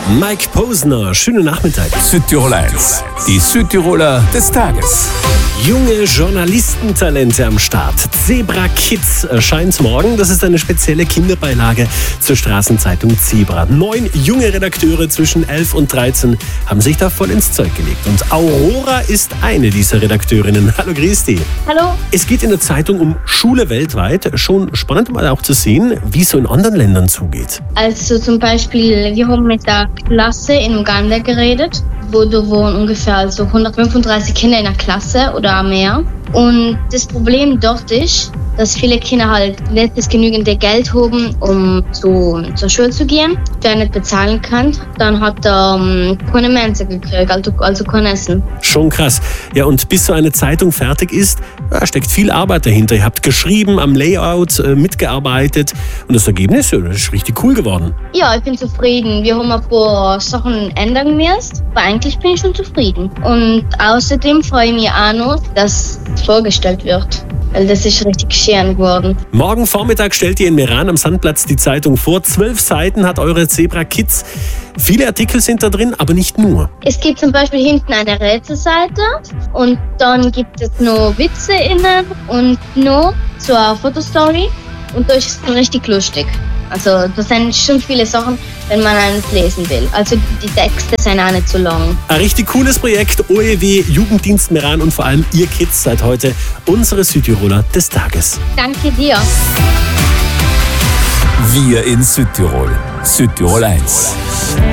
Mike Posner, schönen Nachmittag. Südtirol 1, die Südtiroler des Tages. Junge Journalistentalente am Start. Zebra Kids erscheint morgen. Das ist eine spezielle Kinderbeilage zur Straßenzeitung Zebra. 9 junge Redakteure zwischen 11 und 13 haben sich da voll ins Zeug gelegt. Und Aurora ist eine dieser Redakteurinnen. Hallo Christi. Hallo. Es geht in der Zeitung um Schule weltweit. Schon spannend mal auch zu sehen, wie es so in anderen Ländern zugeht. Also zum Beispiel, wir haben mit der Klasse in Uganda geredet, wo da wohnen ungefähr so 135 Kinder in der Klasse oder mehr. Und das Problem dort ist, dass viele Kinder halt nicht das genügende Geld haben, um zur Schule zu gehen, der nicht bezahlen kann. Dann hat er keine Mensa gekriegt, also kein Essen. Schon krass. Ja, und bis so eine Zeitung fertig ist, steckt viel Arbeit dahinter. Ihr habt geschrieben, am Layout mitgearbeitet und das Ergebnis das ist richtig cool geworden. Ja, ich bin zufrieden. Wir haben ein paar Sachen ändern müssen, aber eigentlich bin ich schon zufrieden. Und außerdem freue ich mich auch noch, dass es vorgestellt wird. Weil das ist richtig schön geworden. Morgen Vormittag stellt ihr in Meran am Sandplatz die Zeitung vor. 12 Seiten hat eure Zebra Kids. Viele Artikel sind da drin, aber nicht nur. Es gibt zum Beispiel hinten eine Rätselseite und dann gibt es noch Witze innen und noch so eine Fotostory und da ist es richtig lustig. Also das sind schon viele Sachen, wenn man eines lesen will. Also die Texte sind auch nicht so lang. Ein richtig cooles Projekt. OEW, Jugenddienst Meran und vor allem ihr Kids seid heute unsere Südtiroler des Tages. Danke dir. Wir in Südtirol. Südtirol 1.